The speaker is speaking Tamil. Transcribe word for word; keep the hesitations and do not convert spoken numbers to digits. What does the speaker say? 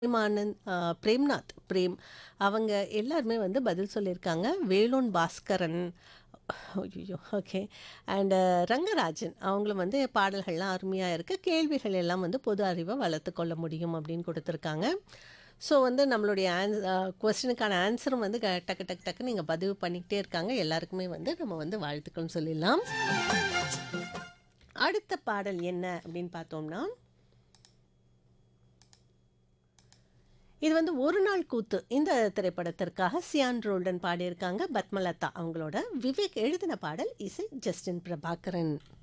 பிரேமானந்த் அ பிரேம்நாத் பிரேம் அவங்க எல்லாருமே வந்து பதில் சொல்லியிருக்காங்க. வேலோன் பாஸ்கரன் ஐய்யய்யோ! ஓகே. அண்ட் ரங்கராஜன் அவங்களும் வந்து பாடல்கள்லாம் அருமையா இருக்கு. கேள்விகள் எல்லாம் வந்து பொது அறிவ வளர்த்துக் கொள்ள முடியும் அப்படின்னு குடுத்துருக்காங்க. ஸோ வந்து நம்மளுடைய ஆன்ஸ் அ கொஸ்டினுக்கான ஆன்ஸரும் வந்து க டக்கு டக்கு டக்குன்னு இங்க பதிவு பண்ணிக்கிட்டே இருக்காங்க. எல்லாருக்குமே வந்து நம்ம வந்து வாழ்த்துக்கள் சொல்லிடலாம். அடுத்த பாடல் என்ன அப்படின்னு பார்த்தோம்னா இது வந்து ஒரு நாள் கூத்து இந்த திரைப்படத்திற்காக சியான் ரோல்டன் பாடியிருக்காங்க. பத்மலதா அவங்களோட. விவேக் எழுதின பாடல், இசை ஜஸ்டின் பிரபாகரன்.